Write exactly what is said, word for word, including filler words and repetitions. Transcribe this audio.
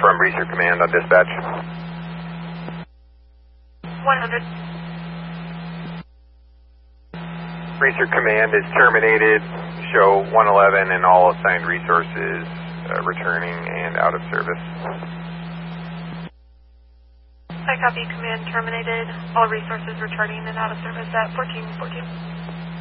from Research Command on dispatch. one hundred. Research Command is terminated. Show one eleven and all assigned resources uh, returning and out of service. I copy. Command terminated. All resources returning and out of service at fourteen fourteen.